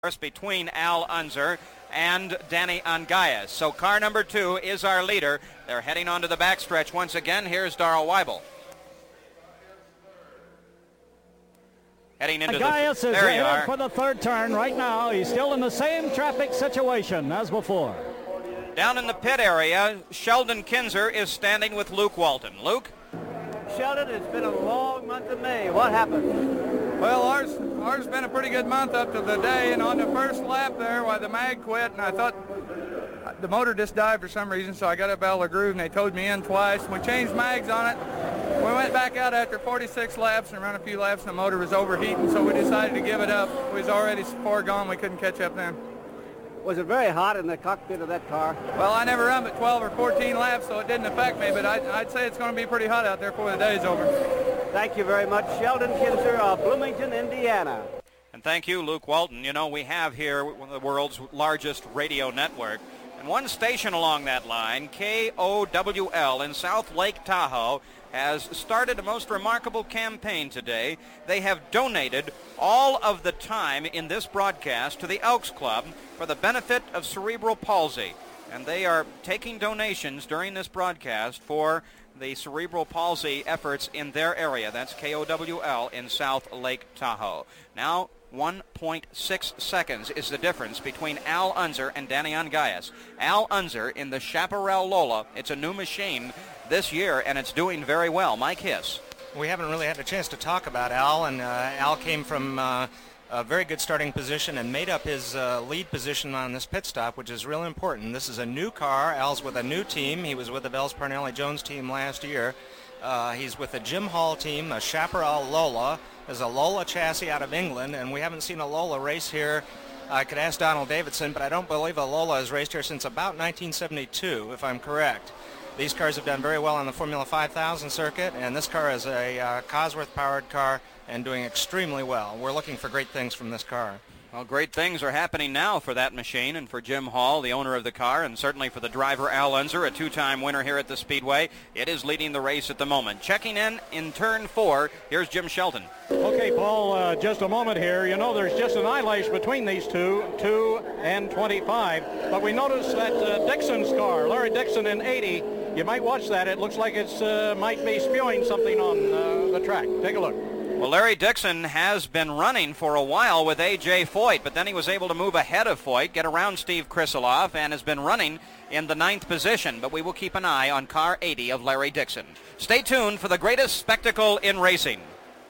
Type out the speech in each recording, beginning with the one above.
between Al Unser and Danny Ongais. So car number 2 is our leader. They're heading onto the backstretch once again. Here's Darrell Weibel. Heading into Ongais is headed for the third turn right now. He's still in the same traffic situation as before. Down in the pit area, Sheldon Kinzer is standing with Luke Walton. Luke? Sheldon, it's been a long month of May. What happened? Well, ours been a pretty good month up to the day, and on the first lap there, the mag quit, and I thought the motor just died for some reason, so I got up out of the groove, and they towed me in twice. We changed mags on it. We went back out after 46 laps and ran a few laps, and the motor was overheating, so we decided to give it up. We was already far gone. We couldn't catch up then. Was it very hot in the cockpit of that car? Well, I never run but 12 or 14 laps, so it didn't affect me, but I'd say it's going to be pretty hot out there before the day's over. Thank you very much, Sheldon Kinzer of Bloomington, Indiana. And thank you, Luke Walton. You know, we have here one of the world's largest radio network. And one station along that line, KOWL in South Lake Tahoe, has started a most remarkable campaign today. They have donated all of the time in this broadcast to the Elks Club for the benefit of cerebral palsy. And they are taking donations during this broadcast for the cerebral palsy efforts in their area. That's KOWL in South Lake Tahoe. Now, 1.6 seconds is the difference between Al Unser and Danny Ongais. Al Unser in the Chaparral Lola. It's a new machine this year, and it's doing very well. Mike Hiss. We haven't really had a chance to talk about Al, and Al came from a very good starting position and made up his lead position on this pit stop, which is really important. This is a new car. Al's with a new team. He was with the Bells Parnelli Jones team last year. He's with the Jim Hall team, a Chaparral Lola. There's a Lola chassis out of England, and we haven't seen a Lola race here. I could ask Donald Davidson, but I don't believe a Lola has raced here since about 1972, if I'm correct. These cars have done very well on the Formula 5000 circuit, and this car is a Cosworth-powered car and doing extremely well. We're looking for great things from this car. Well, great things are happening now for that machine and for Jim Hall, the owner of the car, and certainly for the driver, Al Unser, a two-time winner here at the Speedway. It is leading the race at the moment. Checking in turn 4, here's Jim Shelton. Okay, Paul, just a moment here. You know, there's just an eyelash between these two and 25. But we notice that Dixon's car, Larry Dixon in 80, you might watch that. It looks like it's might be spewing something on the track. Take a look. Well, Larry Dixon has been running for a while with A.J. Foyt, but then he was able to move ahead of Foyt, get around Steve Krisiloff, and has been running in the 9th position. But we will keep an eye on car 80 of Larry Dixon. Stay tuned for the greatest spectacle in racing.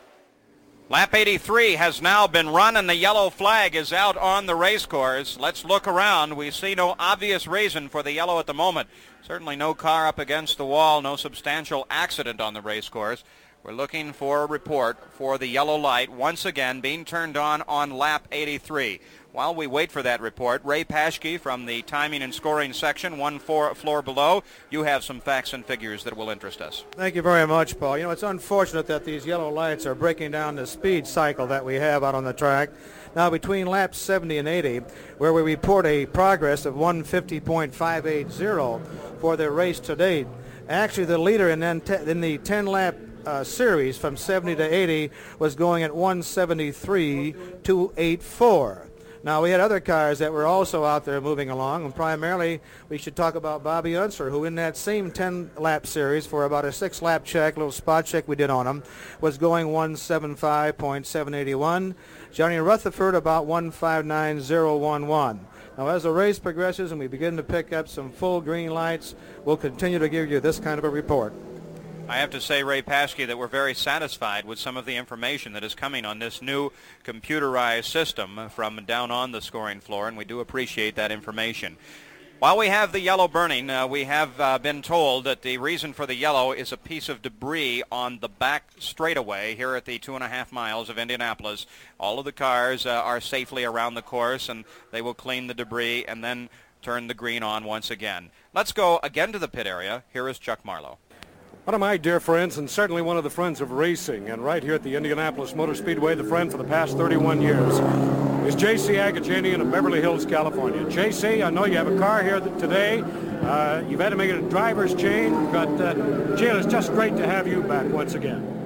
Lap 83 has now been run, and the yellow flag is out on the race course. Let's look around. We see no obvious reason for the yellow at the moment. Certainly no car up against the wall, no substantial accident on the race course. We're looking for a report for the yellow light once again being turned on lap 83. While we wait for that report, Ray Paschke from the timing and scoring section, one floor below, you have some facts and figures that will interest us. Thank you very much, Paul. You know, it's unfortunate that these yellow lights are breaking down the speed cycle that we have out on the track. Now, between laps 70 and 80, where we report a progress of 150.580 for the race to date, actually the leader in the 10-lap series from 70 to 80 was going at 173.284. Now, we had other cars that were also out there moving along, and primarily we should talk about Bobby Unser, who in that same 10-lap series for about a 6-lap check, little spot check we did on him, was going 175.781. Johnny Rutherford about 159.011. Now, as the race progresses and we begin to pick up some full green lights, we'll continue to give you this kind of a report. I have to say, Ray Paschke, that we're very satisfied with some of the information that is coming on this new computerized system from down on the scoring floor, and we do appreciate that information. While we have the yellow burning, we have been told that the reason for the yellow is a piece of debris on the back straightaway here at the 2.5 miles of Indianapolis. All of the cars are safely around the course, and they will clean the debris and then turn the green on once again. Let's go again to the pit area. Here is Chuck Marlowe. One of my dear friends, and certainly one of the friends of racing, and right here at the Indianapolis Motor Speedway, the friend for the past 31 years, is J.C. Agajanian of Beverly Hills, California. J.C., I know you have a car here today. You've had to make it a driver's change, but, Jill, it's just great to have you back once again.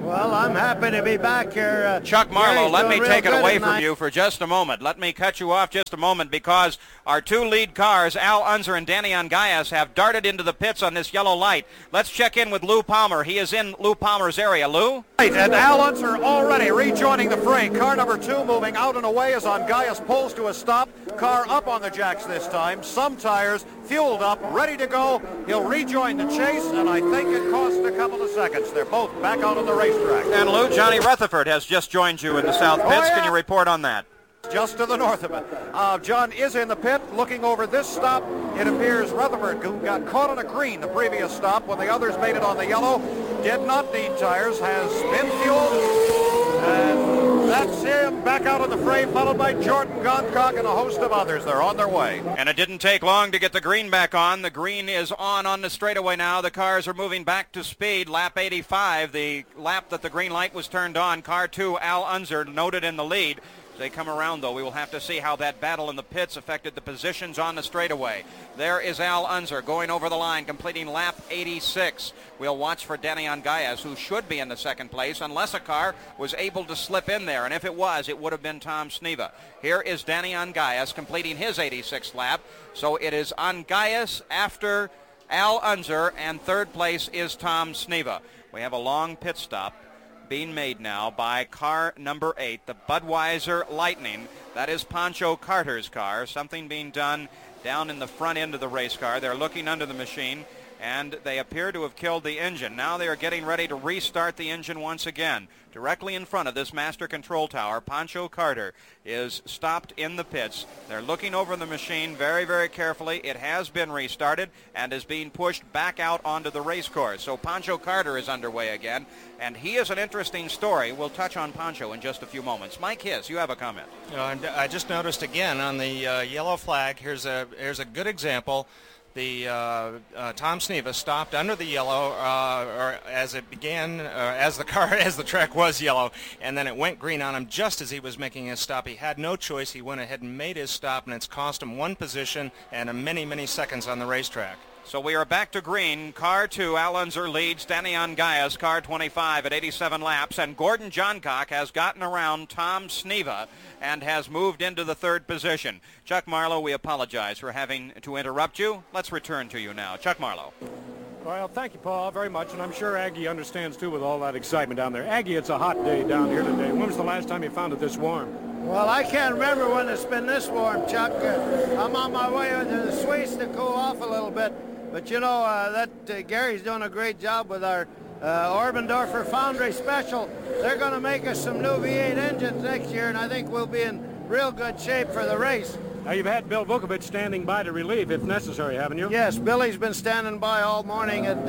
Well, I'm happy to be back here. Chuck Marlowe, Gary's let me doing take it real good away from tonight. you for just a moment. Let me cut you off just a moment because our two lead cars, Al Unser and Danny Ongayas, have darted into the pits on this yellow light. Let's check in with Lou Palmer. He is in Lou Palmer's area. Lou? Right, and Al Unser already rejoining the fray. Car number 2 moving out and away as Ongayas pulls to a stop. Car up on the jacks this time. Some tires fueled up, ready to go. He'll rejoin the chase, and I think it cost a couple of seconds. They're both back out on the racetrack. And Lou, Johnny Rutherford has just joined you in the south pits. yeah. Can you report on that? Just to the north of it. John is in the pit looking over this stop. It appears Rutherford, who got caught on a green the previous stop when the others made it on the yellow, did not need tires, has been fueled, and that's him back out of the fray, followed by Jordan Goncock and a host of others. They're on their way. And it didn't take long to get the green back on. The green is on the straightaway now. The cars are moving back to speed. Lap 85, the lap that the green light was turned on. Car 2, Al Unser, noted in the lead. As they come around, though, we will have to see how that battle in the pits affected the positions on the straightaway. There is Al Unser going over the line, completing lap 86. We'll watch for Danny Ongayas, who should be in the second place, unless a car was able to slip in there. And if it was, it would have been Tom Sneva. Here is Danny Ongayas completing his 86th lap. So it is Ongayas after Al Unser, and third place is Tom Sneva. We have a long pit stop being made now by car number 8, the Budweiser Lightning. That is Pancho Carter's car. Something being done down in the front end of the race car. They're looking under the machine, and they appear to have killed the engine. Now they are getting ready to restart the engine once again. Directly in front of this master control tower, Pancho Carter is stopped in the pits. They're looking over the machine very, very carefully. It has been restarted and is being pushed back out onto the race course. So Pancho Carter is underway again, and he is an interesting story. We'll touch on Pancho in just a few moments. Mike Hiss, you have a comment. I just noticed again on the yellow flag, here's a good example. The Tom Sneva stopped under the yellow, or as it began, as the track was yellow, and then it went green on him just as he was making his stop. He had no choice. He went ahead and made his stop, and it's cost him one position and many, many seconds on the racetrack. So we are back to green. Car 2, Al Unser leads Danny Ongayas, car 25 at 87 laps, and Gordon Johncock has gotten around Tom Sneva and has moved into the third position. Chuck Marlowe, we apologize for having to interrupt you. Let's return to you now. Chuck Marlowe. Well, thank you, Paul, very much, and I'm sure Aggie understands, too, with all that excitement down there. Aggie, it's a hot day down here today. When was the last time you found it this warm? Well, I can't remember when it's been this warm, Chuck. I'm on my way to the Swiss to cool off a little bit. But, you know, Gary's doing a great job with our Orbendorfer Foundry Special. They're going to make us some new V8 engines next year, and I think we'll be in real good shape for the race. Now, you've had Bill Vukovich standing by to relieve if necessary, haven't you? Yes, Billy's been standing by all morning, and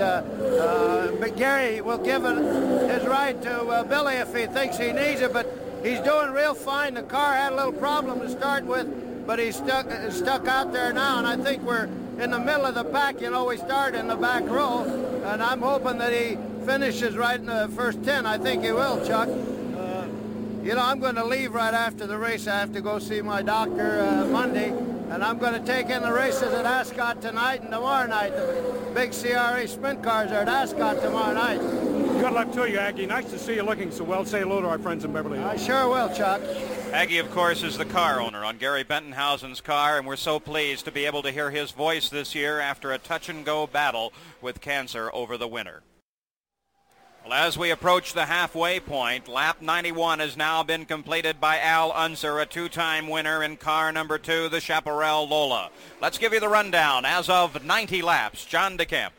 but Gary will give his ride to Billy if he thinks he needs it, but he's doing real fine. The car had a little problem to start with, but he's stuck out there now, and I think we're in the middle of the pack. You know, we start in the back row, and I'm hoping that he finishes right in the first 10. I think he will, Chuck. You know, I'm going to leave right after the race. I have to go see my doctor Monday, and I'm going to take in the races at Ascot tonight and tomorrow night. The big CRA sprint cars are at Ascot tomorrow night. Good luck to you, Aggie. Nice to see you looking so well. Say hello to our friends in Beverly Hills. I sure will, Chuck. Aggie, of course, is the car owner on Gary Bentonhausen's car, and we're so pleased to be able to hear his voice this year after a touch-and-go battle with cancer over the winter. Well, as we approach the halfway point, lap 91 has now been completed by Al Unser, a two-time winner in car number 2, the Chaparral Lola. Let's give you the rundown. As of 90 laps, John DeCamp.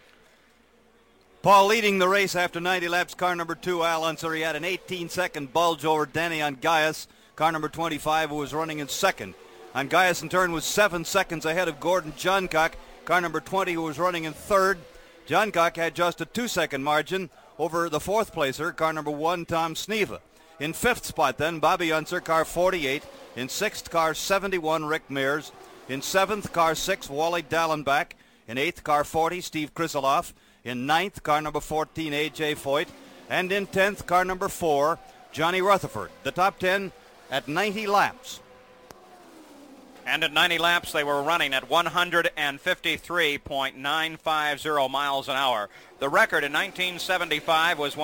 Paul leading the race after 90 laps, car number 2, Al Unser. He had an 18-second bulge over Danny Ongayas, car number 25, who was running in second. Ongayas, in turn, was 7 seconds ahead of Gordon Johncock, car number 20, who was running in third. Johncock had just a 2-second margin over the fourth placer, car number 1, Tom Sneva. In fifth spot then, Bobby Unser, car 48. In sixth, car 71, Rick Mears. In seventh, car 6, Wally Dallenbach. In eighth, car 40, Steve Krisiloff. In ninth, car number 14, A.J. Foyt. And in 10th, car number 4, Johnny Rutherford. The top 10 at 90 laps. And at 90 laps, they were running at 153.950 miles an hour. The record in 1975 was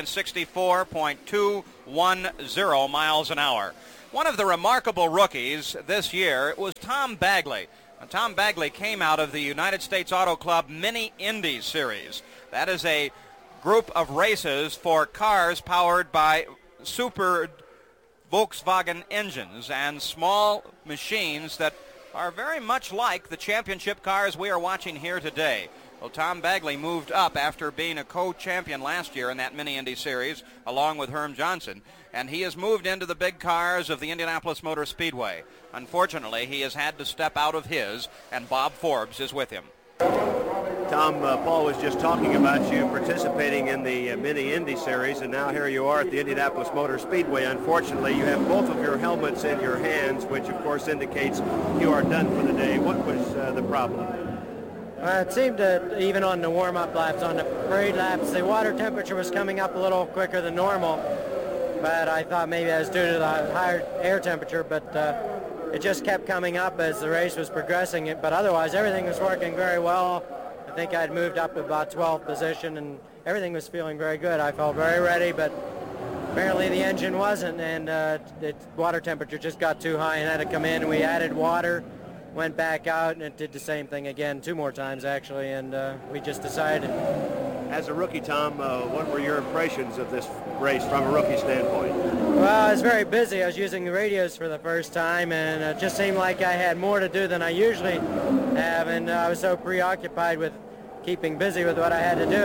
164.210 miles an hour. One of the remarkable rookies this year was Tom Bagley. Now, Tom Bagley came out of the United States Auto Club Mini Indy Series. That is a group of races for cars powered by super Volkswagen engines and small machines that are very much like the championship cars we are watching here today. Well, Tom Bagley moved up after being a co-champion last year in that Mini Indy Series along with Herm Johnson, and he has moved into the big cars of the Indianapolis Motor Speedway. Unfortunately, he has had to step out of his, and Bob Forbes is with him. Tom, Paul was just talking about you participating in the Mini Indy Series, and now here you are at the Indianapolis Motor Speedway. Unfortunately, you have both of your helmets in your hands, which of course indicates you are done for the day. What was the problem? It seemed that even on the warm-up laps, on the parade laps, the water temperature was coming up a little quicker than normal, but I thought maybe that was due to the higher air temperature, but it just kept coming up as the race was progressing. But otherwise, everything was working very well. I think I'd moved up to about 12th position, and everything was feeling very good. I felt very ready, but apparently the engine wasn't, and the water temperature just got too high and had to come in, and we added water, went back out, and it did the same thing again 2 more times, actually, and we just decided. As a rookie, Tom, what were your impressions of this race from a rookie standpoint? Well, I was very busy. I was using the radios for the first time, and it just seemed like I had more to do than I usually have, and I was so preoccupied with keeping busy with what I had to do,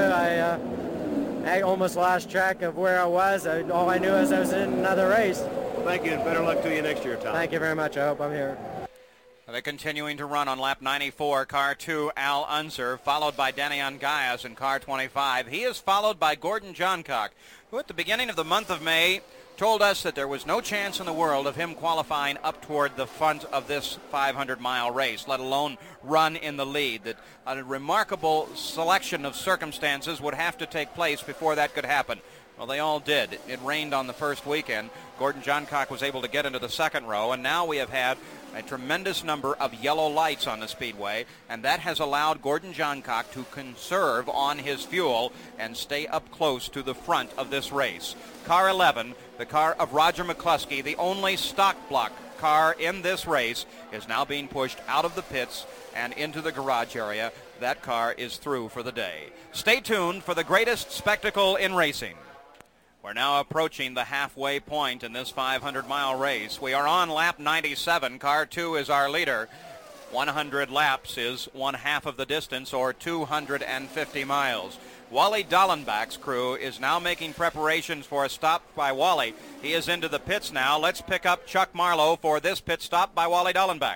I almost lost track of where I was. All I knew is I was in another race. Well, thank you, and better luck to you next year, Tom. Thank you very much. I hope I'm here. They're continuing to run on lap 94, car 2, Al Unser, followed by Daniel Gaius in car 25. He is followed by Gordon Johncock, who at the beginning of the month of May told us that there was no chance in the world of him qualifying up toward the front of this 500-mile race, let alone run in the lead, that a remarkable selection of circumstances would have to take place before that could happen. Well, they all did. It rained on the first weekend. Gordon Johncock was able to get into the second row, and now we have had a tremendous number of yellow lights on the speedway, and that has allowed Gordon Johncock to conserve on his fuel and stay up close to the front of this race. Car 11, the car of Roger McCluskey, the only stock block car in this race, is now being pushed out of the pits and into the garage area. That car is through for the day. Stay tuned for the greatest spectacle in racing. We're now approaching the halfway point in this 500-mile race. We are on lap 97. Car 2 is our leader. 100 laps is 1/2 of the distance, or 250 miles. Wally Dallenbach's crew is now making preparations for a stop by Wally. He is into the pits now. Let's pick up Chuck Marlowe for this pit stop by Wally Dallenbach.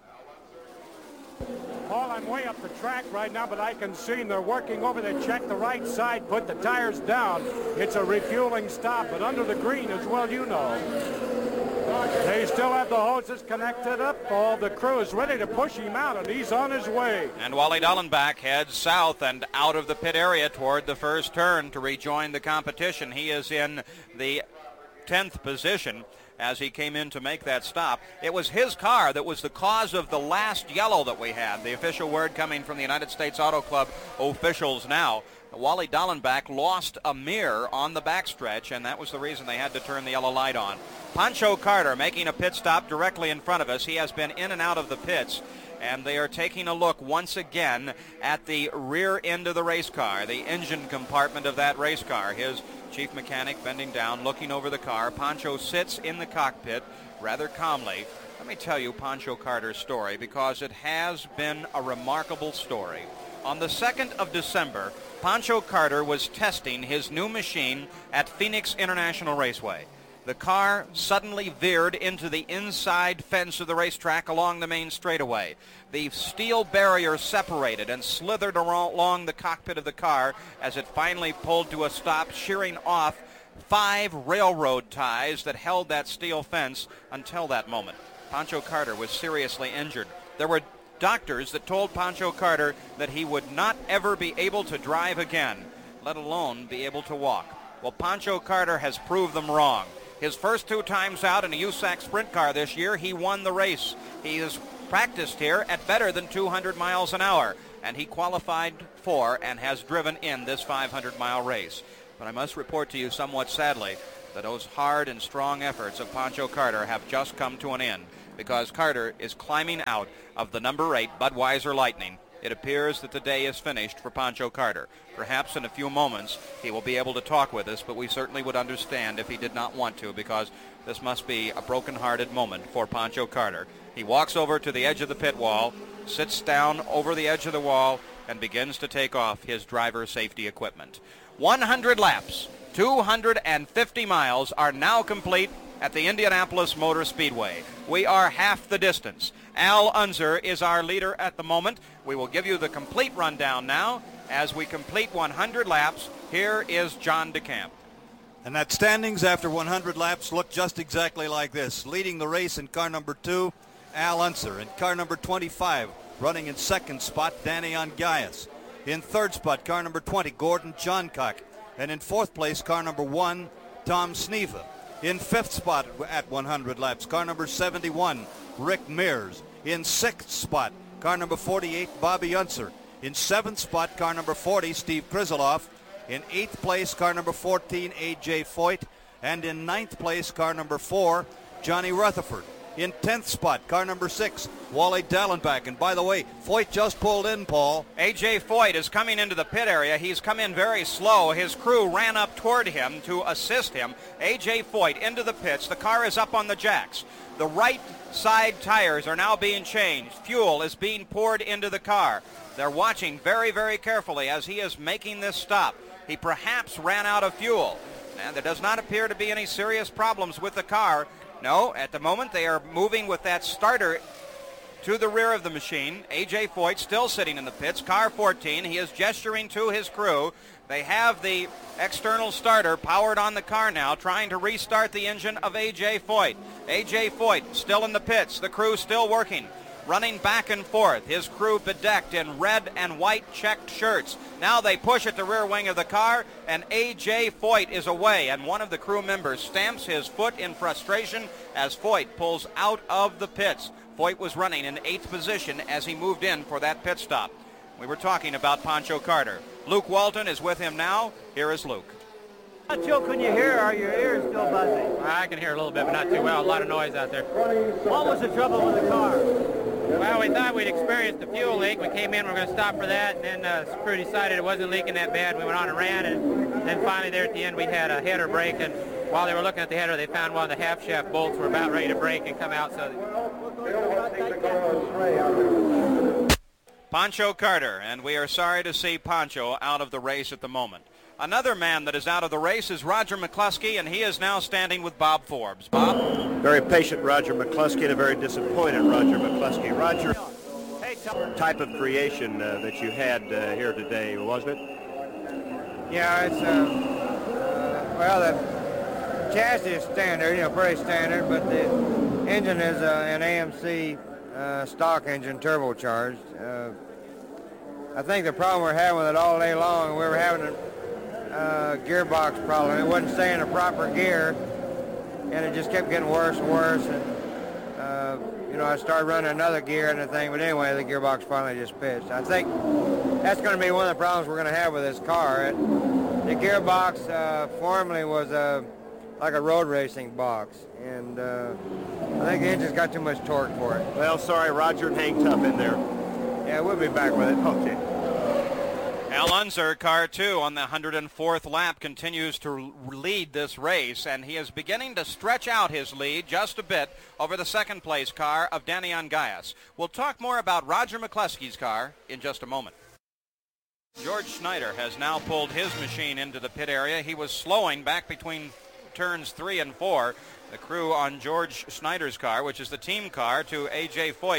Paul, I'm way up the track right now, but I can see they're working over there. Check the right side, put the tires down. It's a refueling stop, but under the green as well, you know. They still have the hoses connected up. All the crew is ready to push him out, and he's on his way. And Wally Dallenbach heads south and out of the pit area toward the first turn to rejoin the competition. He is in the 10th position as he came in to make that stop. It was his car that was the cause of the last yellow that we had. The official word coming from the United States Auto Club officials now. Wally Dallenbach lost a mirror on the backstretch, and that was the reason they had to turn the yellow light on. Pancho Carter making a pit stop directly in front of us. He has been in and out of the pits, and they are taking a look once again at the rear end of the race car, the engine compartment of that race car. His chief mechanic bending down, looking over the car. Pancho sits in the cockpit rather calmly. Let me tell you Pancho Carter's story, because it has been a remarkable story. On the 2nd of December, Pancho Carter was testing his new machine at Phoenix International Raceway. The car suddenly veered into the inside fence of the racetrack along the main straightaway. The steel barrier separated and slithered along the cockpit of the car as it finally pulled to a stop, shearing off 5 railroad ties that held that steel fence until that moment. Pancho Carter was seriously injured. There were doctors that told Pancho Carter that he would not ever be able to drive again, let alone be able to walk. Well, Pancho Carter has proved them wrong. His first 2 times out in a USAC sprint car this year, he won the race. He has practiced here at better than 200 miles an hour, and he qualified for and has driven in this 500-mile race. But I must report to you somewhat sadly that those hard and strong efforts of Pancho Carter have just come to an end, because Carter is climbing out of the number 8 Budweiser Lightning. It appears that the day is finished for Pancho Carter. Perhaps in a few moments he will be able to talk with us, but we certainly would understand if he did not want to, because this must be a broken-hearted moment for Pancho Carter. He walks over to the edge of the pit wall, sits down over the edge of the wall, and begins to take off his driver safety equipment. 100 laps, 250 miles are now complete at the Indianapolis Motor Speedway. We are half the distance. Al Unser is our leader at the moment. We will give you the complete rundown now as we complete 100 laps. Here is John DeCamp. And that standings after 100 laps look just exactly like this. Leading the race in car number 2, Al Unser. In car number 25, running in second spot, Danny Ongayas. In third spot, car number 20, Gordon Johncock. And in fourth place, car number 1, Tom Sneva. In fifth spot at 100 laps, car number 71, Rick Mears. In sixth spot, car number 48, Bobby Unser. In seventh spot, car number 40, Steve Krizzoloff. In eighth place, car number 14, A.J. Foyt. And in ninth place, car number 4, Johnny Rutherford. In 10th spot, car number 6, Wally Dallenbach. And by the way, Foyt just pulled in, Paul. A.J. Foyt is coming into the pit area. He's come in very slow. His crew ran up toward him to assist him. A.J. Foyt into the pits. The car is up on the jacks. The right side tires are now being changed. Fuel is being poured into the car. They're watching very, very carefully as he is making this stop. He perhaps ran out of fuel. And there does not appear to be any serious problems with the car. No, at the moment they are moving with that starter to the rear of the machine. A.J. Foyt still sitting in the pits. Car 14, he is gesturing to his crew. They have the external starter powered on the car now, trying to restart the engine of A.J. Foyt. A.J. Foyt still in the pits. The crew still working, running back and forth. His crew bedecked in red and white checked shirts. Now they push at the rear wing of the car, and A.J. Foyt is away, and one of the crew members stamps his foot in frustration as Foyt pulls out of the pits. Foyt was running in 8th position as he moved in for that pit stop. We were talking about Pancho Carter. Luke Walton is with him now. Here is Luke. Pancho, can you hear? Are your ears still buzzing? I can hear a little bit, but not too well. A lot of noise out there. What was the trouble with the car? Well, we thought we'd experienced a fuel leak. We came in, we were going to stop for that, and then the crew decided it wasn't leaking that bad. We went on and ran, and then finally there at the end we had a header break, and while they were looking at the header, they found one of the half shaft bolts were about ready to break and come out. So Pancho Carter, and we are sorry to see Pancho out of the race at the moment. Another man that is out of the race is Roger McCluskey, and he is now standing with Bob Forbes. Bob? Very patient Roger McCluskey and a very disappointed Roger McCluskey. Roger, type of creation that you had here today, wasn't it? Yeah, it's, well, the chassis is standard, you know, pretty standard, but the engine is an AMC stock engine turbocharged. I think the problem we're having with it all day long, we were having a gearbox problem. It wasn't staying in a proper gear, and it just kept getting worse and worse. And you know, I started running another gear and the thing, but anyway, the gearbox finally just pitched. I think that's going to be one of the problems we're going to have with this car. The gearbox formerly was like a road racing box, and I think the engine's got too much torque for it. Well, sorry, Roger, hang tough in there. Yeah, we'll be back with it. Okay. Al Unser, car 2 on the 104th lap, continues to lead this race, and he is beginning to stretch out his lead just a bit over the second place car of Danny Ongayas. We'll talk more about Roger McCluskey's car in just a moment. George Schneider has now pulled his machine into the pit area. He was slowing back between turns 3 and 4. The crew on George Schneider's car, which is the team car to A.J. Foyt,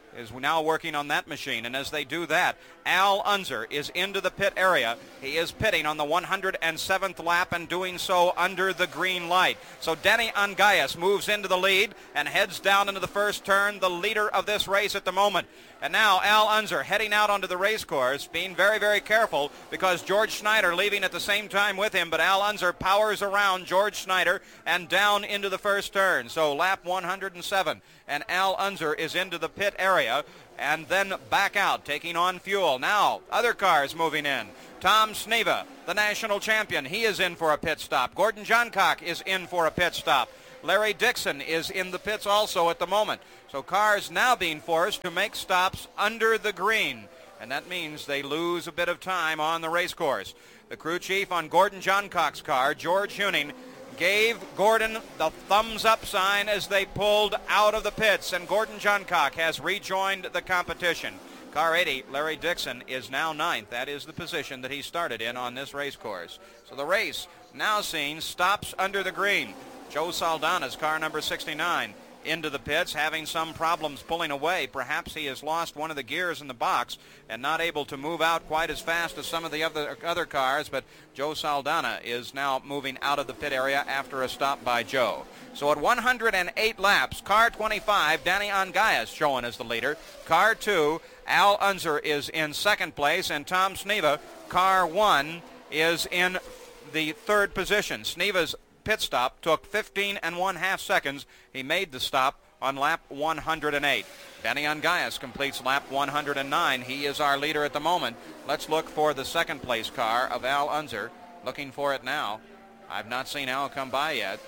is now working on that machine. And as they do that, Al Unser is into the pit area. He is pitting on the 107th lap and doing so under the green light. So Danny Angayas moves into the lead and heads down into the first turn, the leader of this race at the moment. And now Al Unser heading out onto the race course, being very, very careful because George Schneider leaving at the same time with him, but Al Unser powers around George Schneider and down into the first turn. So lap 107, and Al Unser is into the pit area and then back out, taking on fuel. Now, other cars moving in. Tom Sneva, the national champion, he is in for a pit stop. Gordon Johncock is in for a pit stop. Larry Dixon is in the pits also at the moment. So cars now being forced to make stops under the green, and that means they lose a bit of time on the race course. The crew chief on Gordon Johncock's car, George Huning, gave Gordon the thumbs up sign as they pulled out of the pits, and Gordon Johncock has rejoined the competition. Car 80, Larry Dixon, is now ninth. That is the position that he started in on this race course. So the race now seeing stops under the green. Joe Saldana's car number 69 into the pits, having some problems pulling away. Perhaps he has lost one of the gears in the box and not able to move out quite as fast as some of the other cars, but Joe Saldana is now moving out of the pit area after a stop by Joe. So at 108 laps, car 25, Danny Angayas showing as the leader. Car 2, Al Unser is in second place, and Tom Sneva, car 1, is in the third position. Sneva's pit stop took 15 1/2 seconds. He made the stop on lap 108. Danny Angayas completes lap 109. He is our leader at the moment. Let's look for the second place car of Al Unser. Looking for it now. I've not seen Al come by yet.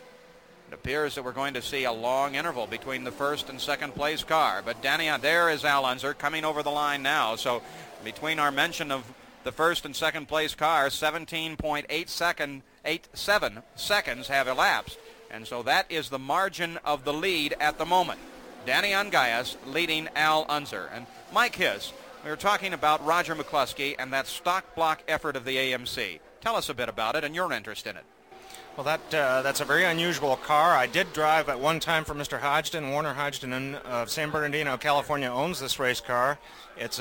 It appears that we're going to see a long interval between the first and second place car. But there is Al Unser coming over the line now. So between our mention of the first and second place cars, 17.87 seconds have elapsed. And so that is the margin of the lead at the moment. Danny Angayas leading Al Unser. And Mike Hiss, we were talking about Roger McCluskey and that stock block effort of the AMC. Tell us a bit about it and your interest in it. Well, that's a very unusual car. I did drive at one time for Mr. Hodgson. Warner Hodgson of San Bernardino, California, owns this race car. It's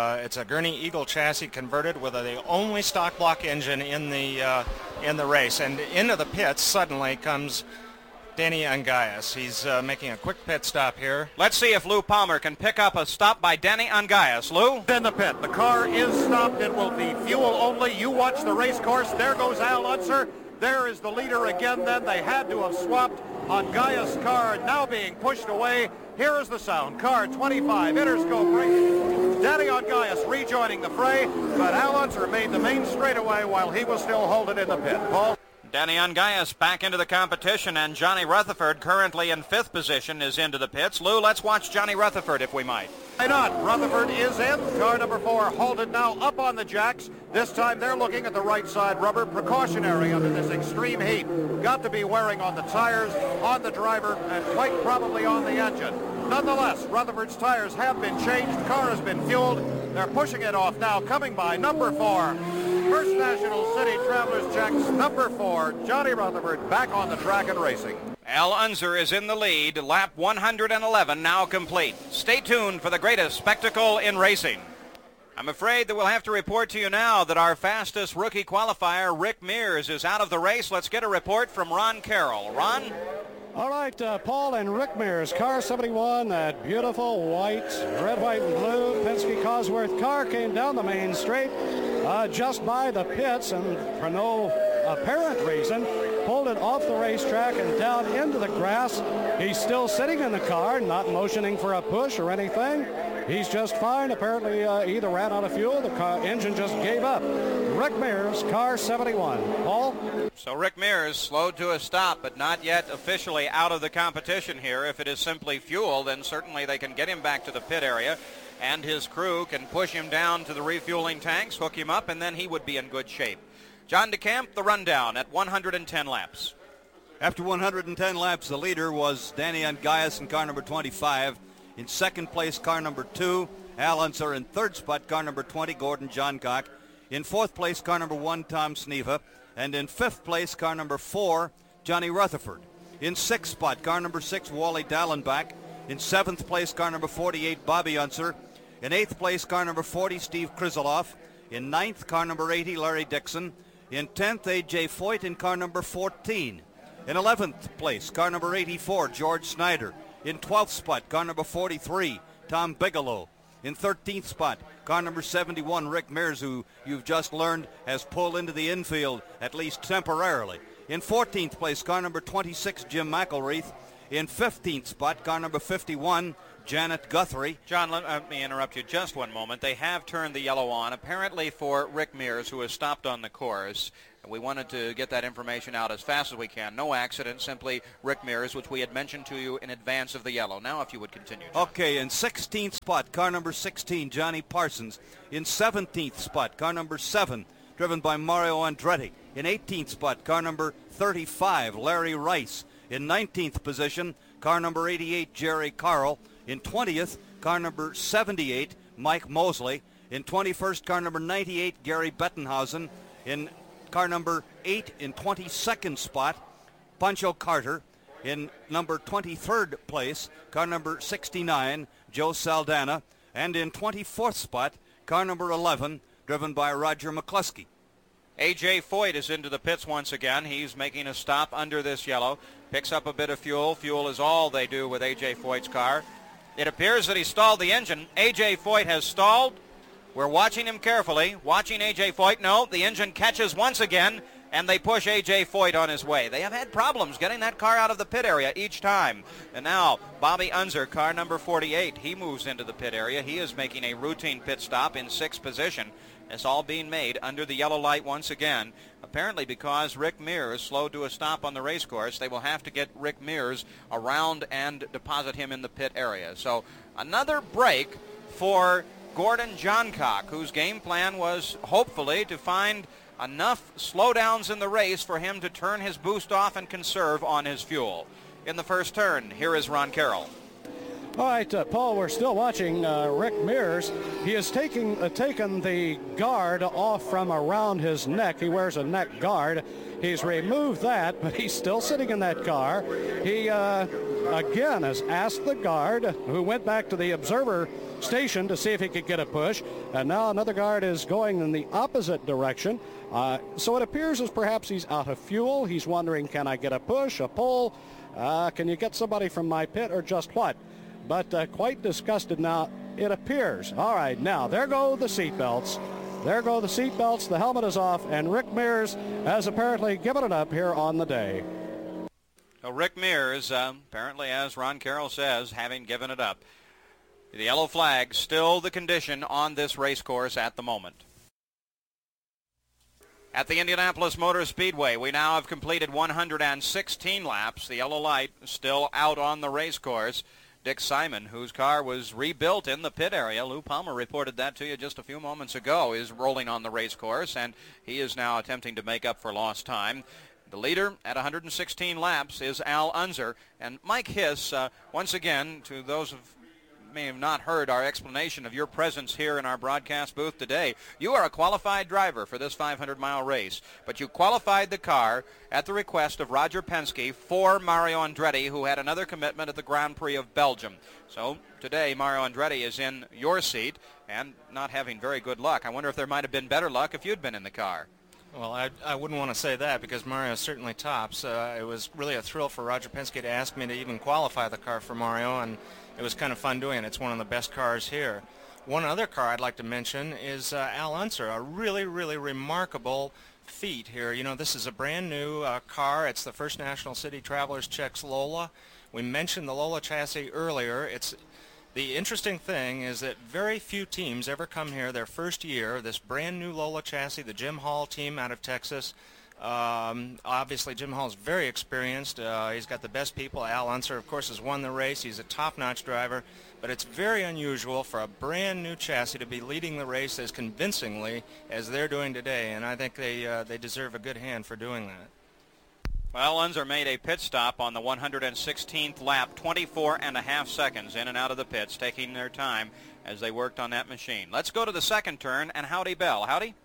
a Gurney Eagle chassis converted with the only stock block engine in the race. And into the pits suddenly comes Danny Angayas. He's making a quick pit stop here. Let's see if Lou Palmer can pick up a stop by Danny Angayas. Lou? In the pit. The car is stopped. It will be fuel only. You watch the race course. There goes Al Unser. There is the leader again then. They had to have swapped. Angayas' car now being pushed away. Here is the sound. Car 25, Interscope Racing. Danny Angayas rejoining the fray, but Al Unser made the main straightaway while he was still holding in the pit. Paul? Danny Angayas back into the competition, and Johnny Rutherford, currently in fifth position, is into the pits. Lou, let's watch Johnny Rutherford if we might. Why not? Rutherford is in. Car number 4 halted now up on the jacks. This time they're looking at the right side rubber. Precautionary under this extreme heat. Got to be wearing on the tires, on the driver, and quite probably on the engine. Nonetheless, Rutherford's tires have been changed. The car has been fueled. They're pushing it off now. Coming by number 4. First National City Travelers checks number 4. Johnny Rutherford back on the track and racing. Al Unser is in the lead. Lap 111 now complete. Stay tuned for the greatest spectacle in racing. I'm afraid that we'll have to report to you now that our fastest rookie qualifier, Rick Mears, is out of the race. Let's get a report from Ron Carroll. Ron? All right, Paul and Rick Mears, car 71, that beautiful white, red, white, and blue Penske Cosworth car came down the main straight just by the pits, and for no apparent reason, pulled it off the racetrack and down into the grass. He's still sitting in the car, not motioning for a push or anything. He's just fine. Apparently either ran out of fuel, the car engine just gave up. Rick Mears, car 71. Paul? So Rick Mears slowed to a stop, but not yet officially out of the competition here. If it is simply fuel, then certainly they can get him back to the pit area, and his crew can push him down to the refueling tanks, hook him up, and then he would be in good shape. John DeCamp, the rundown at 110 laps. After 110 laps, the leader was Danny Angayas in car number 25. In second place, car number 2, Al Unser. In third spot, car number 20, Gordon Johncock. In fourth place, car number 1, Tom Sneva. And in fifth place, car number 4, Johnny Rutherford. In sixth spot, car number 6, Wally Dallenbach. In 7th place, car number 48, Bobby Unser. In 8th place, car number 40, Steve Krizzoloff. In 9th, car number 80, Larry Dixon. In 10th, A.J. Foyt in car number 14. In 11th place, car number 84, George Snyder. In 12th spot, car number 43, Tom Bigelow. In 13th spot, car number 71, Rick Mears, who you've just learned has pulled into the infield, at least temporarily. In 14th place, car number 26, Jim McElreath. In 15th spot, car number 51, Janet Guthrie. John, let me interrupt you just one moment. They have turned the yellow on, apparently for Rick Mears, who has stopped on the course. We wanted to get that information out as fast as we can. No accident, simply Rick Mears, which we had mentioned to you in advance of the yellow. Now, if you would continue, John. Okay, in 16th spot, car number 16, Johnny Parsons. In 17th spot, car number 7, driven by Mario Andretti. In 18th spot, car number 35, Larry Rice. In 19th position, car number 88, Jerry Carl. In 20th, car number 78, Mike Mosley. In 21st, car number 98, Gary Bettenhausen. In car number 8 in 22nd spot, Pancho Carter. In number 23rd place, car number 69, Joe Saldana. And in 24th spot, car number 11, driven by Roger McCluskey. A.J. Foyt is into the pits once again. He's making a stop under this yellow. Picks up a bit of fuel. Fuel is all they do with A.J. Foyt's car. It appears that he stalled the engine. A.J. Foyt has stalled. We're watching him carefully, watching A.J. Foyt. No, the engine catches once again, and they push A.J. Foyt on his way. They have had problems getting that car out of the pit area each time. And now, Bobby Unser, car number 48, he moves into the pit area. He is making a routine pit stop in 6th position. It's all being made under the yellow light once again. Apparently because Rick Mears slowed to a stop on the race course, they will have to get Rick Mears around and deposit him in the pit area. So another break for Gordon Johncock, whose game plan was hopefully to find enough slowdowns in the race for him to turn his boost off and conserve on his fuel. In the first turn, here is Ron Carroll. All right, Paul, we're still watching Rick Mears. He has taken the guard off from around his neck. He wears a neck guard. He's removed that, but he's still sitting in that car. He, again, has asked the guard, who went back to the observer station to see if he could get a push, and now another guard is going in the opposite direction. So it appears as perhaps he's out of fuel. He's wondering, can I get a push, a pull? Can you get somebody from my pit, or just what? But quite disgusted now, it appears. All right, now, there go the seat belts. There go the seat belts. The helmet is off, and Rick Mears has apparently given it up here on the day. So Rick Mears, apparently, as Ron Carroll says, having given it up. The yellow flag, still the condition on this race course at the moment. At the Indianapolis Motor Speedway, we now have completed 116 laps. The yellow light still out on the race course. Dick Simon, whose car was rebuilt in the pit area, Lou Palmer reported that to you just a few moments ago, is rolling on the race course, and he is now attempting to make up for lost time. The leader at 116 laps is Al Unser. And Mike Hiss, once again, to those of may have not heard our explanation of your presence here in our broadcast booth today. You are a qualified driver for this 500-mile race, but you qualified the car at the request of Roger Penske for Mario Andretti, who had another commitment at the Grand Prix of Belgium. So today, Mario Andretti is in your seat and not having very good luck. I wonder if there might have been better luck if you'd been in the car. Well, I wouldn't want to say that because Mario certainly tops. It was really a thrill for Roger Penske to ask me to even qualify the car for Mario, and it was kind of fun doing it. It's one of the best cars here. One other car I'd like to mention is Al Unser, a really, really remarkable feat here. You know, this is a brand new car. It's the First National City Travelers Czechs Lola. We mentioned the Lola chassis earlier. The interesting thing is that very few teams ever come here their first year. This brand new Lola chassis, the Jim Hall team out of Texas. Obviously, Jim Hall's very experienced. He's got the best people. Al Unser, of course, has won the race. He's a top-notch driver. But it's very unusual for a brand new chassis to be leading the race as convincingly as they're doing today. And I think they deserve a good hand for doing that. Well, Unser made a pit stop on the 116th lap, 24.5 seconds in and out of the pits, taking their time as they worked on that machine. Let's go to the second turn, and Howdy Bell. Howdy?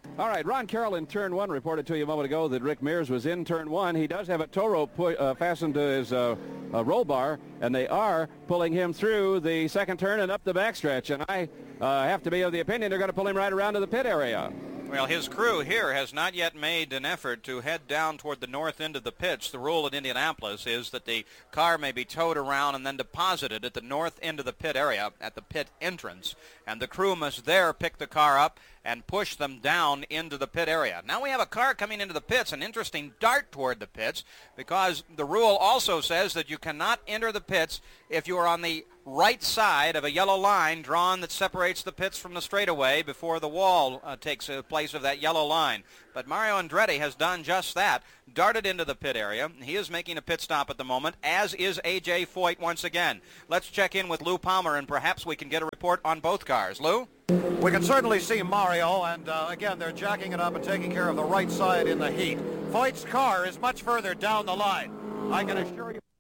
All right, Ron Carroll in turn one reported to you a moment ago that Rick Mears was in turn one. He does have a tow rope fastened to his roll bar, and they are pulling him through the second turn and up the backstretch. And I have to be of the opinion they're going to pull him right around to the pit area. Well, his crew here has not yet made an effort to head down toward the north end of the pits. The rule at Indianapolis is that the car may be towed around and then deposited at the north end of the pit area at the pit entrance, and the crew must there pick the car up and push them down into the pit area. Now we have a car coming into the pits, an interesting dart toward the pits, because the rule also says that you cannot enter the pits if you are on the right side of a yellow line drawn that separates the pits from the straightaway before the wall takes place of that yellow line. But Mario Andretti has done just that, darted into the pit area. He is making a pit stop at the moment, as is A.J. Foyt once again. Let's check in with Lou Palmer, and perhaps we can get a report on both cars. Lou? We can certainly see Mario, and again, they're jacking it up and taking care of the right side in the heat. Foyt's car is much further down the line. I can assure you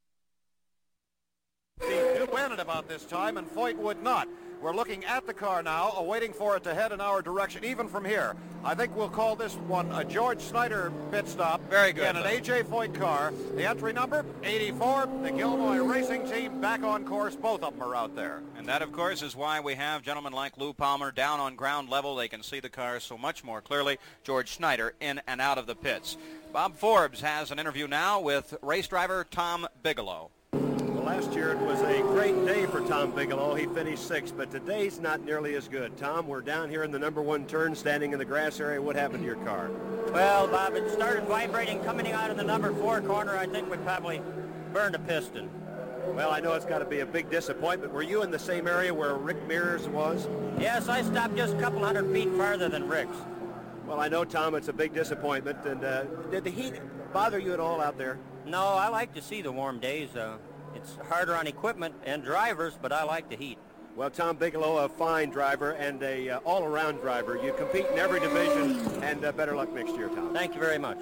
he do win at about this time, and Foyt would not. We're looking at the car now, awaiting for it to head in our direction, even from here. I think we'll call this one a George Snyder pit stop. Very good. In an A.J. Foyt car. The entry number, 84, the Gilroy Racing Team back on course. Both of them are out there. And that, of course, is why we have gentlemen like Lou Palmer down on ground level. They can see the cars so much more clearly. George Snyder in and out of the pits. Bob Forbes has an interview now with race driver Tom Bigelow. Last year it was a great day for Tom Bigelow. He finished sixth, but today's not nearly as good. Tom, we're down here in the number one turn, standing in the grass area. What happened to your car? Well, Bob, it started vibrating coming out of the number 4 corner. I think we probably burned a piston. Well, I know it's got to be a big disappointment. Were you in the same area where Rick Mears was? Yes, I stopped just a couple hundred feet farther than Rick's. Well, I know, Tom, it's a big disappointment. And did the heat bother you at all out there? No, I like to see the warm days. It's harder on equipment and drivers, but I like the heat. Well, Tom Bigelow, a fine driver and a all-around driver. You compete in every division, and better luck next year, Tom. Thank you very much.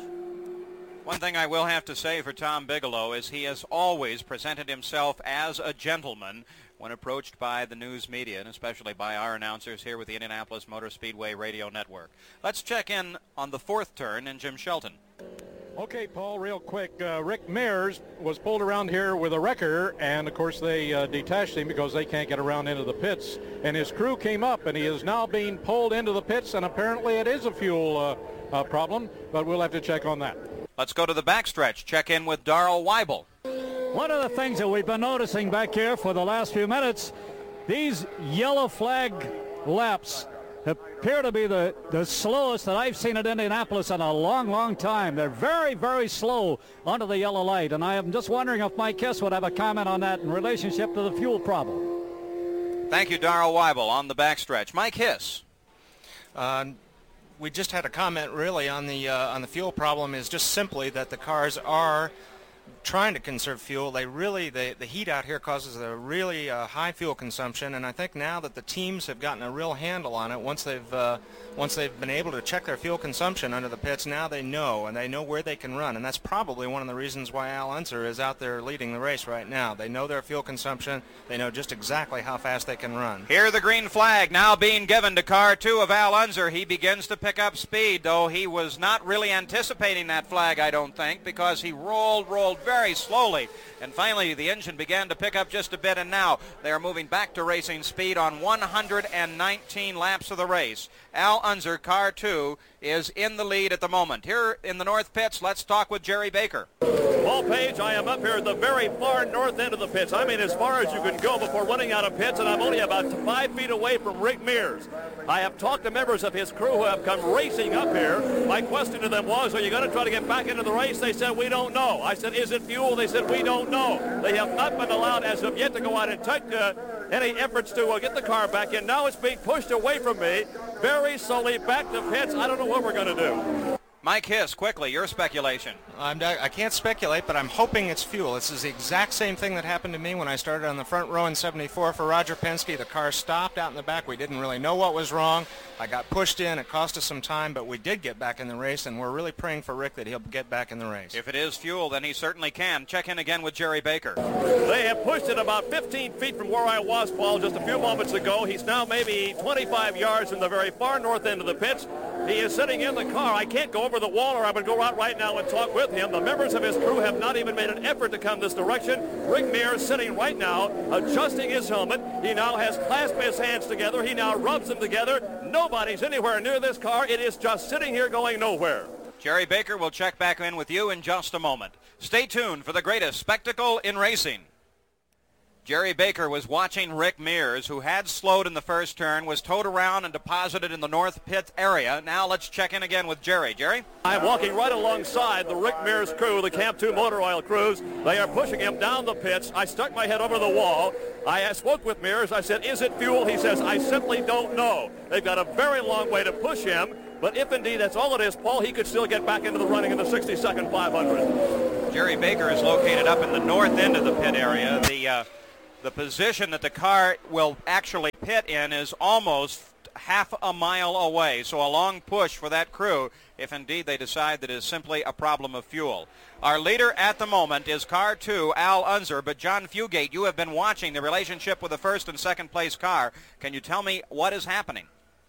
One thing I will have to say for Tom Bigelow is he has always presented himself as a gentleman when approached by the news media, and especially by our announcers here with the Indianapolis Motor Speedway Radio Network. Let's check in on the fourth turn in Jim Shelton. Okay, Paul, real quick. Rick Mears was pulled around here with a wrecker, and, of course, they detached him because they can't get around into the pits. And his crew came up, and he is now being pulled into the pits, and apparently it is a fuel problem, but we'll have to check on that. Let's go to the backstretch. Check in with Darrell Weibel. One of the things that we've been noticing back here for the last few minutes, these yellow flag laps appear to be the slowest that I've seen at Indianapolis in a long, long time. They're very, very slow under the yellow light, and I am just wondering if Mike Kiss would have a comment on that in relationship to the fuel problem. Thank you, Darrell Weibel, on the backstretch. Mike Hiss. We just had a comment really on the fuel problem. Is just simply that the cars are trying to conserve fuel. The heat out here causes a really high fuel consumption, and I think now that the teams have gotten a real handle on it, once they've been able to check their fuel consumption under the pits, now they know, and they know where they can run, and that's probably one of the reasons why Al Unser is out there leading the race right now. They know their fuel consumption. They know just exactly how fast they can run. Here the green flag now being given to car 2 of Al Unser. He begins to pick up speed, though he was not really anticipating that flag, I don't think, because he rolled very slowly, and finally the engine began to pick up just a bit, and now they are moving back to racing speed on 119 laps of the race. Al Unser, car 2, is in the lead at the moment. Here in the north pits, let's talk with Jerry Baker. Paul Page, I am up here at the very far north end of the pits. I mean, as far as you can go before running out of pits, and I'm only about 5 feet away from Rick Mears. I have talked to members of his crew who have come racing up here. My question to them was, are you going to try to get back into the race? They said, we don't know. I said, is it fuel? They said, we don't know. They have not been allowed as of yet to go out and take any efforts to get the car back in. Now it's being pushed away from me very slowly back to pits. I don't know what we're going to do. Mike Hiss, quickly, your speculation. I can't speculate, but I'm hoping it's fuel. This is the exact same thing that happened to me when I started on the front row in 74 for Roger Penske. The car stopped out in the back. We didn't really know what was wrong. I got pushed in. It cost us some time, but we did get back in the race, and we're really praying for Rick that he'll get back in the race. If it is fuel, then he certainly can. Check in again with Jerry Baker. They have pushed it about 15 feet from where I was, Paul, just a few moments ago. He's now maybe 25 yards from the very far north end of the pits. He is sitting in the car. I can't go over the wall, or I would go out right now and talk with him. The members of his crew have not even made an effort to come this direction. Rick Mears sitting right now, adjusting his helmet. He now has clasped his hands together. He now rubs them together. Nobody's anywhere near this car. It is just sitting here going nowhere. Jerry Baker will check back in with you in just a moment. Stay tuned for the greatest spectacle in racing. Jerry Baker was watching Rick Mears, who had slowed in the first turn, was towed around and deposited in the north pit area. Now let's check in again with Jerry. Jerry? I'm walking right alongside the Rick Mears crew, the Camp 2 motor oil crews. They are pushing him down the pits. I stuck my head over the wall. I spoke with Mears. I said, is it fuel? He says, I simply don't know. They've got a very long way to push him. But if indeed that's all it is, Paul, he could still get back into the running in the 62nd 500. Jerry Baker is located up in the north end of the pit area. The position that the car will actually pit in is almost half a mile away, so a long push for that crew if indeed they decide that it is simply a problem of fuel. Our leader at the moment is car 2, Al Unser, but John Fugate, you have been watching the relationship with the first and second place car. Can you tell me what is happening?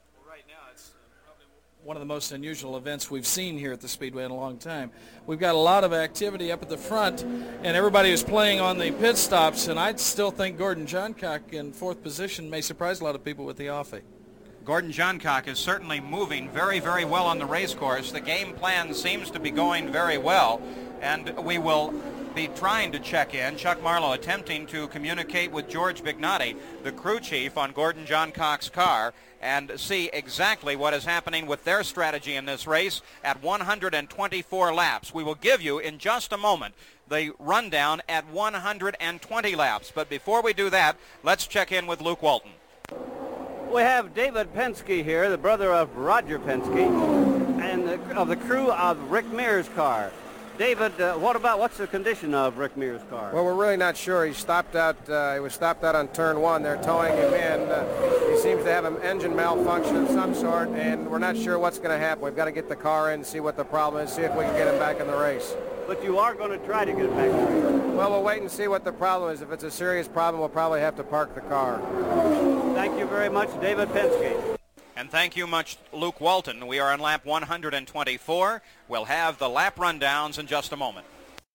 One of the most unusual events we've seen here at the Speedway in a long time. We've got a lot of activity up at the front, and everybody is playing on the pit stops, and I still think Gordon Johncock in fourth position may surprise a lot of people with the offie. Gordon Johncock is certainly moving very, very well on the race course. The game plan seems to be going very well, and we will be trying to check in. Chuck Marlowe attempting to communicate with George Bignotti, the crew chief on Gordon Johncock's car, and see exactly what is happening with their strategy in this race at 124 laps. We will give you in just a moment the rundown at 120 laps. But before we do that, let's check in with Luke Walton. We have David Penske here, the brother of Roger Penske, and of the crew of Rick Mears' car. David, what's the condition of Rick Mears' car? Well, we're really not sure. He was stopped out on turn 1. They're towing him in. He seems to have an engine malfunction of some sort, and we're not sure what's going to happen. We've got to get the car in, see what the problem is, see if we can get him back in the race. But you are going to try to get it back in the race? Well, we'll wait and see what the problem is. If it's a serious problem, we'll probably have to park the car. Thank you very much, David Penske. And thank you much, Luke Walton. We are on lap 124. We'll have the lap rundowns in just a moment.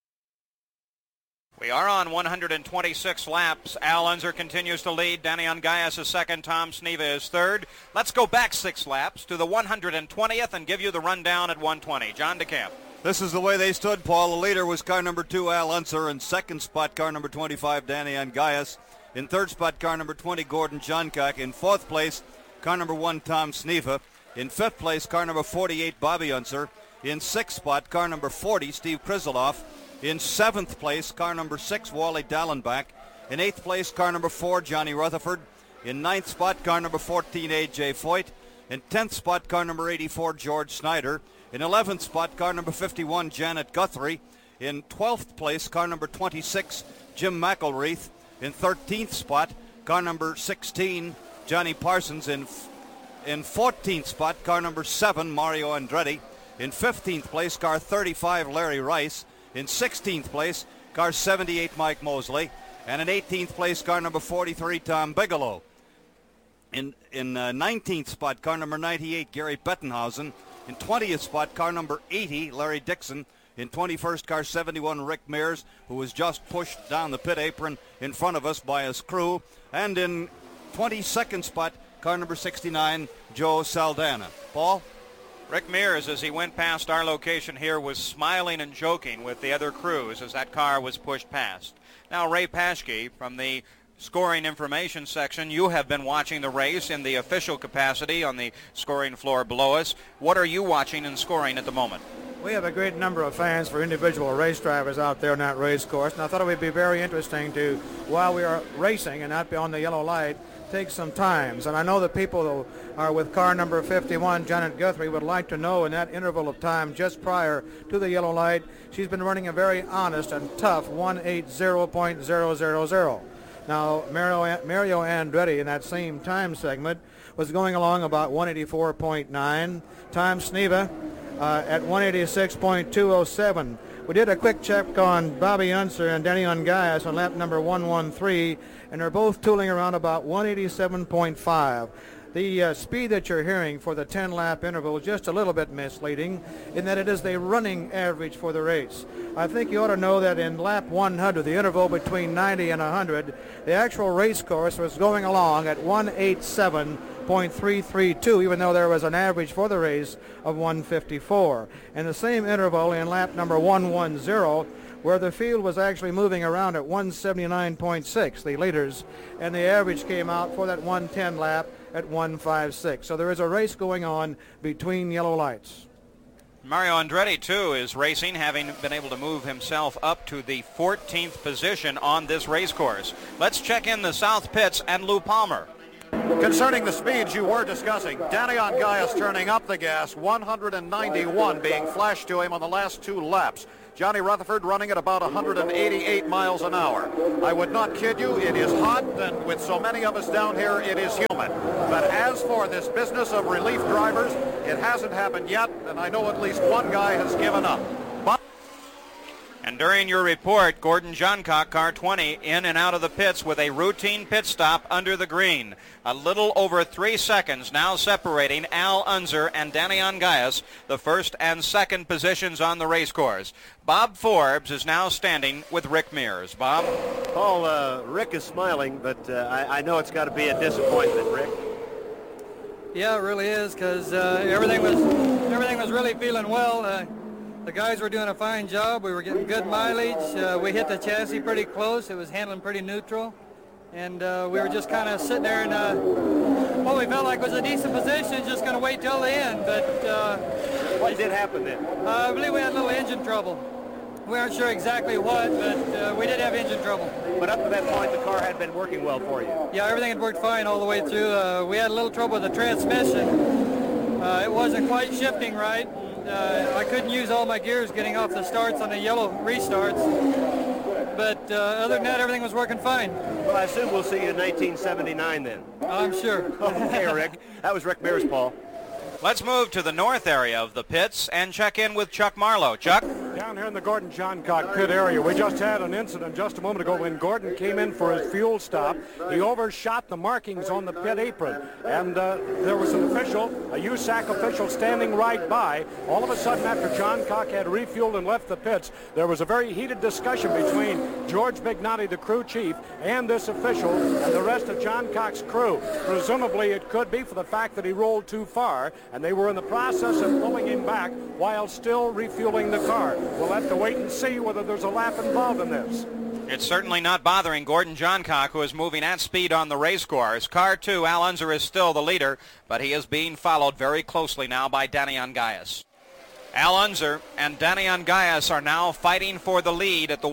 We are on 126 laps. Al Unser continues to lead. Danny Ungayas is second. Tom Sneva is third. Let's go back 6 laps to the 120th and give you the rundown at 120. John DeCamp. This is the way they stood, Paul. The leader was car number 2, Al Unser. In second spot, car number 25, Danny Ungayas. In third spot, car number 20, Gordon Johncock. In fourth place, car number 1, Tom Sneva. In fifth place, car number 48, Bobby Unser. In sixth spot, car number 40, Steve Kriseloff. In seventh place, car number 6, Wally Dallenbach. In eighth place, car number 4, Johnny Rutherford. In ninth spot, car number 14, A.J. Foyt. In 10th spot, car number 84, George Snyder. In 11th spot, car number 51, Janet Guthrie. In 12th place, car number 26, Jim McElreath. In 13th spot, car number 16, Johnny Parsons. In 14th spot, car number 7, Mario Andretti. In 15th place, car 35, Larry Rice. In 16th place, car 78, Mike Mosley. And in 18th place, car number 43, Tom Bigelow. In 19th spot, car number 98, Gary Bettenhausen. In 20th spot, car number 80, Larry Dixon. In 21st, car 71, Rick Mears, who was just pushed down the pit apron in front of us by his crew. And in 22nd spot, car number 69, Joe Saldana. Paul? Rick Mears, as he went past our location here, was smiling and joking with the other crews as that car was pushed past. Now, Ray Paschke from the scoring information section, you have been watching the race in the official capacity on the scoring floor below us. What are you watching and scoring at the moment? We have a great number of fans for individual race drivers out there on that race course, and I thought it would be very interesting to, while we are racing and not be on the yellow light, take some times. And I know that people who are with car number 51, Janet Guthrie, would like to know in that interval of time just prior to the yellow light, she's been running a very honest and tough 180.000. Now, Mario Andretti in that same time segment was going along about 184.9. Tom Sneva at 186.207. We did a quick check on Bobby Unser and Danny Ungayas on lap number 113, and they're both tooling around about 187.5. The speed that you're hearing for the 10-lap interval is just a little bit misleading in that it is the running average for the race. I think you ought to know that in lap 100, the interval between 90 and 100, the actual race course was going along at 187.332, even though there was an average for the race of 154. And the same interval in lap number 110, where the field was actually moving around at 179.6, the leaders, and the average came out for that 110 lap at 156. So there is a race going on between yellow lights. Mario Andretti, too, is racing, having been able to move himself up to the 14th position on this race course. Let's check in the South Pits and Lou Palmer. Concerning the speeds you were discussing, Daniel Gaius turning up the gas, 191 being flashed to him on the last 2 laps. Johnny Rutherford running at about 188 miles an hour. I would not kid you, it is hot, and with so many of us down here, it is humid. But as for this business of relief drivers, it hasn't happened yet, and I know at least one guy has given up. And during your report, Gordon Johncock, car 20, in and out of the pits with a routine pit stop under the green. A little over 3 seconds now separating Al Unser and Daniel Gaius, the first and second positions on the race course. Bob Forbes is now standing with Rick Mears. Bob? Paul, Rick is smiling, but I know it's got to be a disappointment, Rick. Yeah, it really is, because everything was really feeling well. The guys were doing a fine job. We were getting good mileage. We hit the chassis pretty close. It was handling pretty neutral. And we were just kind of sitting there in what we felt like was a decent position, just going to wait till the end. But what did happen then? I believe we had a little engine trouble. We aren't sure exactly what, but we did have engine trouble. But up to that point, the car had been working well for you. Yeah, everything had worked fine all the way through. We had a little trouble with the transmission. It wasn't quite shifting right. I couldn't use all my gears getting off the starts on the yellow restarts. But other than that, everything was working fine. Well, I assume we'll see you in 1979 then. I'm sure. Okay, Rick. That was Rick Mears, Paul. Let's move to the north area of the pits and check in with Chuck Marlowe. Chuck? Down here in the Gordon Johncock pit area, we just had an incident just a moment ago when Gordon came in for his fuel stop. He overshot the markings on the pit apron, and there was an official, a USAC official, standing right by. All of a sudden, after Johncock had refueled and left the pits, there was a very heated discussion between George Bignotti, the crew chief, and this official and the rest of Johncock's crew. Presumably, it could be for the fact that he rolled too far, and they were in the process of pulling him back while still refueling the car. We'll have to wait and see whether there's a lap involved in this. It's certainly not bothering Gordon Johncock, who is moving at speed on the race course. Car 2, Al Unser, is still the leader, but he is being followed very closely now by Daniel Gaius. Al Unser and Daniel Gaius are now fighting for the lead at the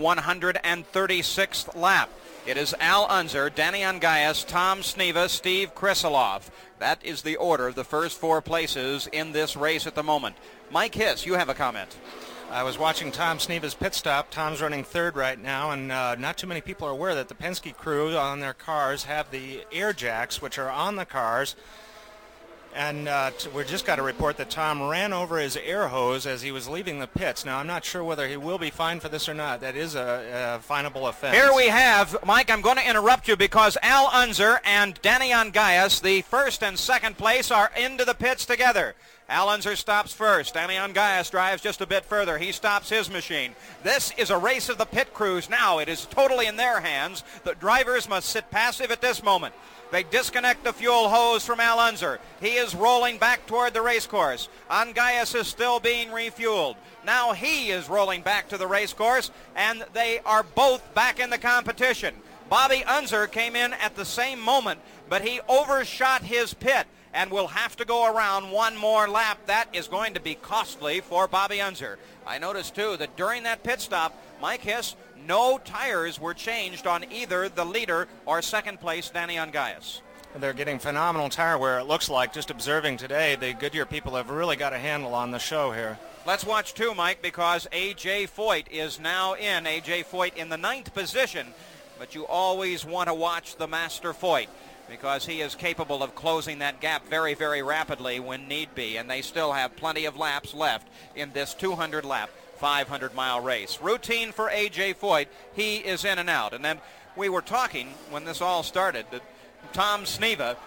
136th lap. It is Al Unser, Daniel Gaius, Tom Sneva, Steve Krisilov. That is the order of the first 4 places in this race at the moment. Mike Hiss, you have a comment. I was watching Tom Sneva's pit stop. Tom's running third right now, and not too many people are aware that the Penske crew on their cars have the air jacks, which are on the cars. And we just got a report that Tom ran over his air hose as he was leaving the pits. Now, I'm not sure whether he will be fined for this or not. That is a finable offense. Here we have, Mike, I'm going to interrupt you because Al Unser and Daniel Gaius, the first and second place, are into the pits together. Al Unser stops first. Daniel Gaius drives just a bit further. He stops his machine. This is a race of the pit crews now. It is totally in their hands. The drivers must sit passive at this moment. They disconnect the fuel hose from Al Unser. He is rolling back toward the race course. Gaius is still being refueled. Now he is rolling back to the race course, and they are both back in the competition. Bobby Unser came in at the same moment, but he overshot his pit and will have to go around one more lap. That is going to be costly for Bobby Unser. I noticed, too, that during that pit stop, Mike Hiss, no tires were changed on either the leader or second place, Daniel Gaius. They're getting phenomenal tire wear, it looks like. Just observing today, the Goodyear people have really got a handle on the show here. Let's watch, too, Mike, because A.J. Foyt is now in. A.J. Foyt in the 9th position, but you always want to watch the Master Foyt, because he is capable of closing that gap very, very rapidly when need be, and they still have plenty of laps left in this 200-lap, 500-mile race. Routine for A.J. Foyt. He is in and out. And then we were talking when this all started that Tom Sneva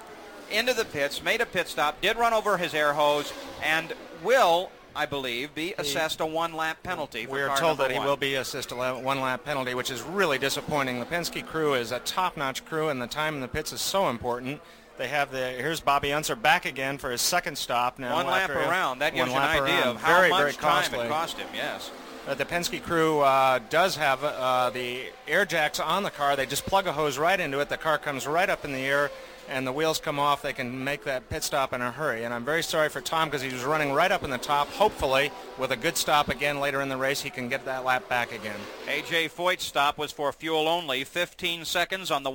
into the pits, made a pit stop, did run over his air hose, and will, I believe, be assessed a one-lap penalty for We are car told number that he one. will be assessed a one-lap penalty, which is really disappointing. The Penske crew is a top-notch crew, and the time in the pits is so important. They have here's Bobby Unser back again for his second stop now. One lap around. That gives you an idea of how very, much very time it cost him, yes. The Penske crew does have the air jacks on the car. They just plug a hose right into it. The car comes right up in the air, and the wheels come off. They can make that pit stop in a hurry. And I'm very sorry for Tom because he was running right up in the top. Hopefully, with a good stop again later in the race, he can get that lap back again. A.J. Foyt's stop was for fuel only, 15 seconds on the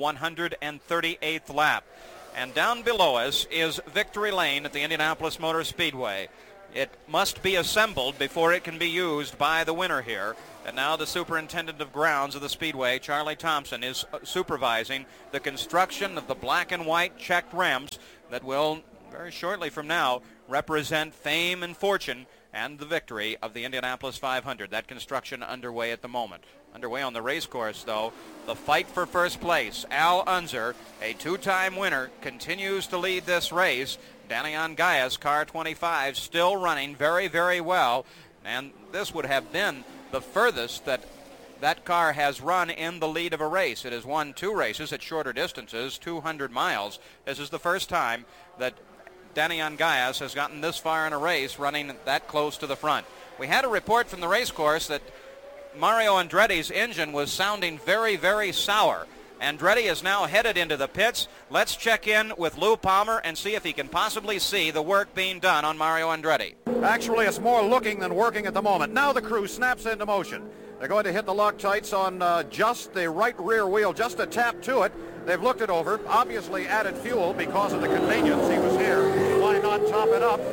138th lap. And down below us is Victory Lane at the Indianapolis Motor Speedway. It must be assembled before it can be used by the winner here. And now the superintendent of grounds of the Speedway, Charlie Thompson, is supervising the construction of the black and white checked rims that will, very shortly from now, represent fame and fortune and the victory of the Indianapolis 500. That construction underway at the moment. Underway on the race course, though, the fight for first place. Al Unser, a two-time winner, continues to lead this race. Danny Ongais, car 25, still running very, very well. And this would have been the furthest that car has run in the lead of a race. It has won 2 races at shorter distances, 200 miles. This is the first time that Danny Ongais has gotten this far in a race running that close to the front. We had a report from the race course that Mario Andretti's engine was sounding very, very sour. Andretti is now headed into the pits. Let's check in with Lou Palmer and see if he can possibly see the work being done on Mario Andretti. Actually, it's more looking than working at the moment. Now the crew snaps into motion. They're going to hit the Loctites on just the right rear wheel, just a tap to it. They've looked it over, obviously added fuel because of the convenience. He was here. Why not top it up?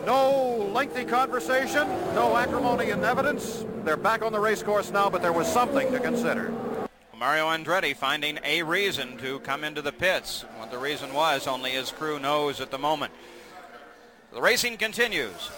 No lengthy conversation, no acrimony in evidence. They're back on the race course now, but there was something to consider. Mario Andretti finding a reason to come into the pits. What the reason was, only his crew knows at the moment. The racing continues.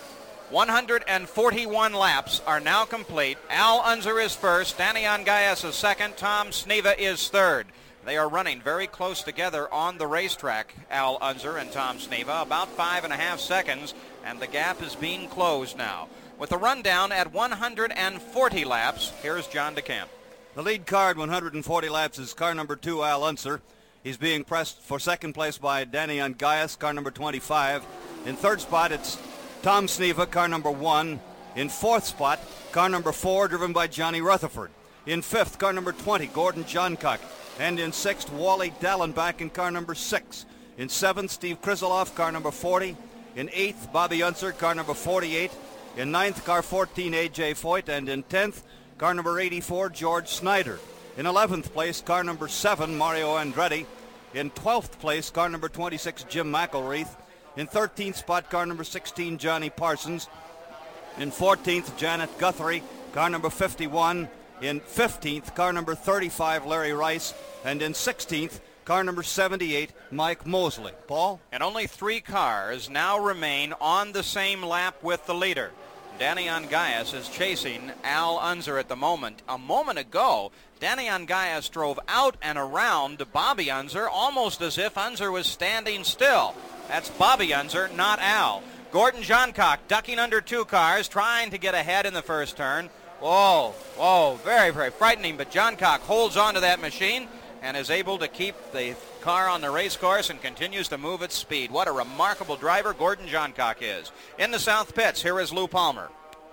141 laps are now complete. Al Unser is first, Danny Ongais is second, Tom Sneva is third. They are running very close together on the racetrack, Al Unser and Tom Sneva, about 5.5 seconds, and the gap is being closed now. With a rundown at 140 laps, here's John DeCamp. The lead car at 140 laps is car number 2, Al Unser. He's being pressed for second place by Danny Ongais, car number 25. In third spot, it's Tom Sneva, car number 1. In fourth spot, car number 4, driven by Johnny Rutherford. In fifth, car number 20, Gordon Johncock. And in sixth, Wally Dallenbach in car number 6. In seventh, Steve Kriseloff, car number 40. In eighth, Bobby Unser, car number 48. In ninth, car 14, A.J. Foyt. And in 10th, car number 84, George Snyder. In 11th place, car number 7, Mario Andretti. In 12th place, car number 26, Jim McElreath. In 13th spot, car number 16, Johnny Parsons. In 14th, Janet Guthrie, car number 51. In 15th, car number 35, Larry Rice. And in 16th, car number 78, Mike Mosley. Paul? And only 3 cars now remain on the same lap with the leader. Danny Ongais is chasing Al Unser at the moment. A moment ago, Danny Ongais drove out and around Bobby Unser almost as if Unser was standing still. That's Bobby Unser, not Al. Gordon Johncock ducking under 2 cars, trying to get ahead in the first turn. Whoa, very, very frightening, but Johncock holds on to that machine and is able to keep the car on the race course and continues to move at speed. What a remarkable driver Gordon Johncock is. In the South Pits, here is Lou Palmer.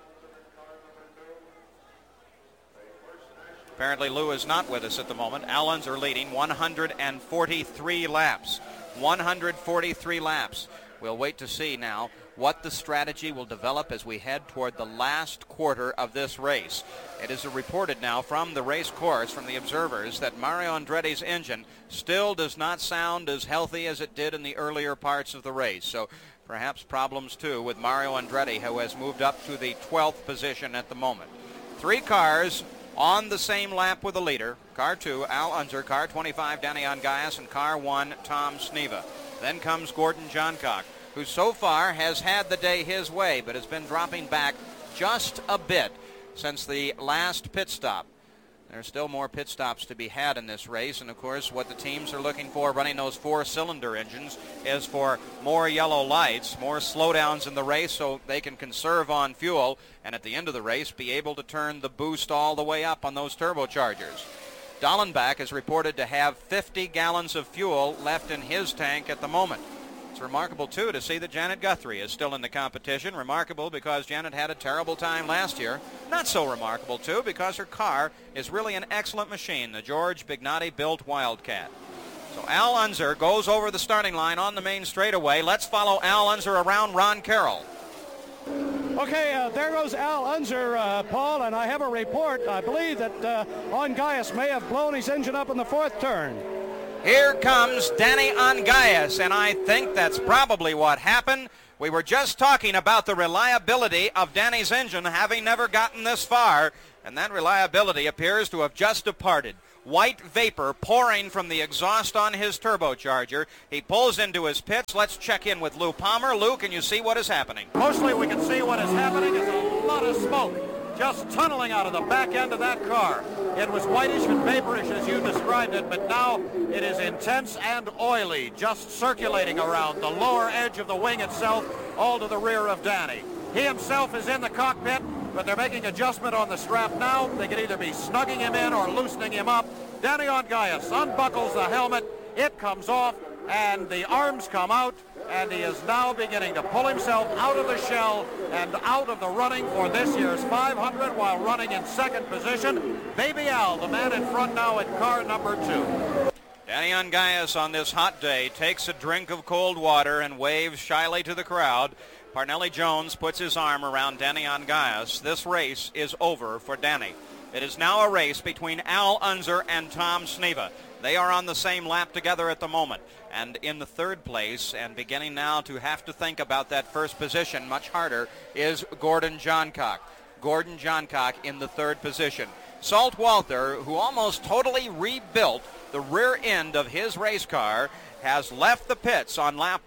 Apparently Lou is not with us at the moment. Al Unser leading 143 laps. 143 laps. We'll wait to see now what the strategy will develop as we head toward the last quarter of this race. It is reported now from the race course, from the observers, that Mario Andretti's engine still does not sound as healthy as it did in the earlier parts of the race. So perhaps problems, too, with Mario Andretti, who has moved up to the 12th position at the moment. 3 cars on the same lap with the leader. Car 2, Al Unser. Car 25, Danny Ongais. And car 1, Tom Sneva. Then comes Gordon Johncock, who so far has had the day his way, but has been dropping back just a bit since the last pit stop. There's still more pit stops to be had in this race, and of course what the teams are looking for running those four-cylinder engines is for more yellow lights, more slowdowns in the race so they can conserve on fuel, and at the end of the race be able to turn the boost all the way up on those turbochargers. Dallenbach is reported to have 50 gallons of fuel left in his tank at the moment. It's remarkable, too, to see that Janet Guthrie is still in the competition. Remarkable because Janet had a terrible time last year. Not so remarkable, too, because her car is really an excellent machine, the George Bignotti-built Wildcat. So Al Unser goes over the starting line on the main straightaway. Let's follow Al Unser around Ron Carroll. Okay, there goes Al Unser, Paul, and I have a report. I believe that Ongais may have blown his engine up in the fourth turn. Here comes Danny Ongais, and I think that's probably what happened. We were just talking about the reliability of Danny's engine having never gotten this far, and that reliability appears to have just departed. White vapor pouring from the exhaust on his turbocharger. He pulls into his pits. Let's check in with Lou Palmer. Lou, can you see what is happening? Mostly we can see what is happening is a lot of smoke just tunneling out of the back end of that car. It was whitish and vaporish as you described it, but now it is intense and oily, just circulating around the lower edge of the wing itself, all to the rear of Danny. He himself is in the cockpit, but they're making adjustment on the strap now. They can either be snugging him in or loosening him up. Danny Ongais unbuckles the helmet, it comes off, and the arms come out, and he is now beginning to pull himself out of the shell and out of the running for this year's 500 while running in second position. Baby Al, the man in front now in car number 2. Danny Ongais on this hot day takes a drink of cold water and waves shyly to the crowd. Parnelli Jones puts his arm around Danny Ongais. This race is over for Danny. It is now a race between Al Unser and Tom Sneva. They are on the same lap together at the moment. And in the third place, and beginning now to have to think about that first position much harder, is Gordon Johncock. Gordon Johncock in the third position. Salt Walther, who almost totally rebuilt the rear end of his race car, has left the pits on lap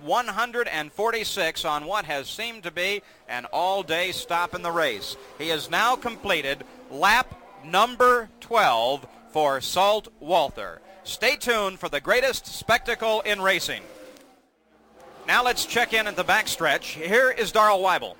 146 on what has seemed to be an all-day stop in the race. He has now completed lap number 12 for Salt Walther. Stay tuned for the greatest spectacle in racing. Now let's check in at the backstretch. Here is Darrell Weibel.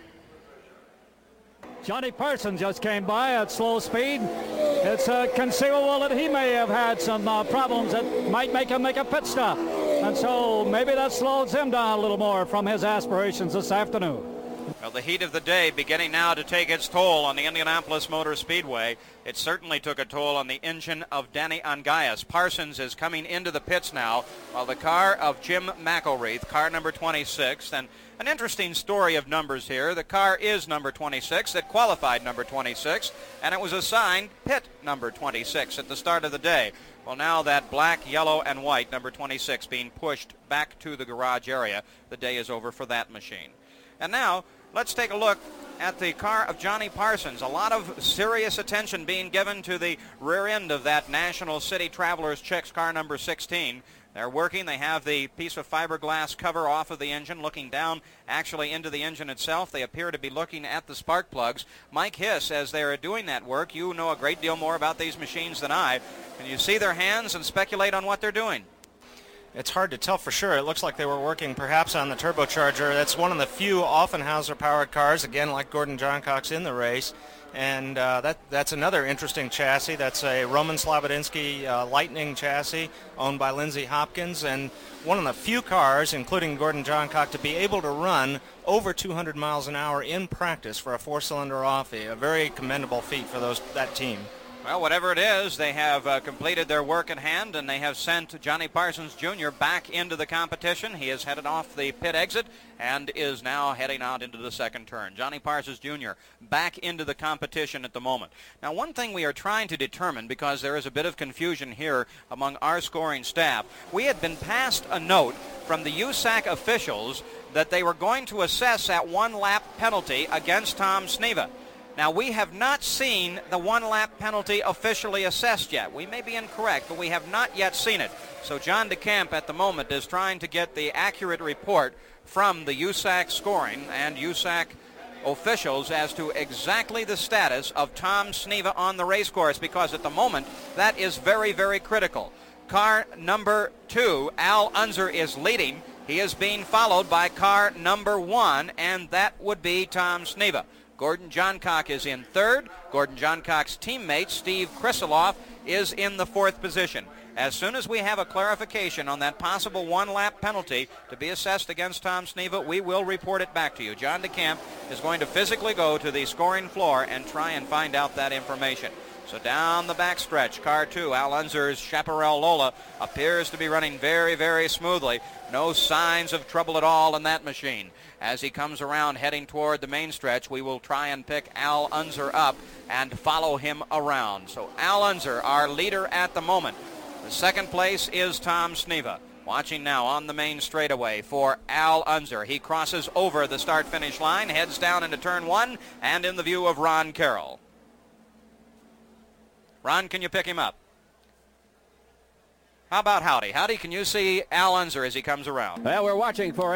Johnny Parsons just came by at slow speed. It's conceivable that he may have had some problems that might make him make a pit stop. And so maybe that slows him down a little more from his aspirations this afternoon. Well, the heat of the day beginning now to take its toll on the Indianapolis Motor Speedway. It certainly took a toll on the engine of Danny Ongais. Parsons is coming into the pits now, while the car of Jim McElreath, car number 26, and an interesting story of numbers here. The car is number 26. It qualified number 26, and it was assigned pit number 26 at the start of the day. Well, now that black, yellow, and white, number 26, being pushed back to the garage area, the day is over for that machine. And now, let's take a look at the car of Johnny Parsons. A lot of serious attention being given to the rear end of that National City Travelers Chicks car number 16. They're working. They have the piece of fiberglass cover off of the engine, looking down actually into the engine itself. They appear to be looking at the spark plugs. Mike Hiss, as they're doing that work, you know a great deal more about these machines than I. Can you see their hands and speculate on what they're doing? It's hard to tell for sure. It looks like they were working perhaps on the turbocharger. That's one of the few Offenhauser-powered cars, again, like Gordon Johncock's in the race. And that's another interesting chassis. That's a Roman Slobodinsky Lightning chassis owned by Lindsey Hopkins, and one of the few cars, including Gordon Johncock, to be able to run over 200 miles an hour in practice for a four-cylinder Offie. A very commendable feat for that team. Well, whatever it is, they have completed their work in hand, and they have sent Johnny Parsons Jr. back into the competition. He is headed off the pit exit and is now heading out into the second turn. Johnny Parsons Jr. back into the competition at the moment. Now, one thing we are trying to determine, because there is a bit of confusion here among our scoring staff, we had been passed a note from the USAC officials that they were going to assess that one-lap penalty against Tom Sneva. Now, we have not seen the one-lap penalty officially assessed yet. We may be incorrect, but we have not yet seen it. So John DeCamp at the moment is trying to get the accurate report from the USAC scoring, and USAC officials as to exactly the status of Tom Sneva on the race course, because at the moment that is very, very critical. Car number 2, Al Unser, is leading. He is being followed by car number 1, and that would be Tom Sneva. Gordon Johncock is in third. Gordon Johncock's teammate, Steve Krisiloff, is in the 4th position. As soon as we have a clarification on that possible one-lap penalty to be assessed against Tom Sneva, we will report it back to you. John DeCamp is going to physically go to the scoring floor and try and find out that information. So down the backstretch, car 2, Al Unser's Chaparral Lola, appears to be running very, very smoothly. No signs of trouble at all in that machine. As he comes around heading toward the main stretch, we will try and pick Al Unser up and follow him around. So Al Unser, our leader at the moment. The second place is Tom Sneva. Watching now on the main straightaway for Al Unser. He crosses over the start-finish line, heads down into turn 1, and in the view of Ron Carroll. Ron, can you pick him up? How about Howdy? Howdy, can you see Al Unser as he comes around? Well, we're watching for